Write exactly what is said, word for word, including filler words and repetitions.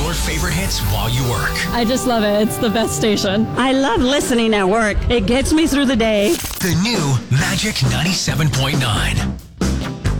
your favorite hits while you work. I just love it. It's the best station. I love listening at work. It gets me through the day. The new Magic ninety-seven point nine.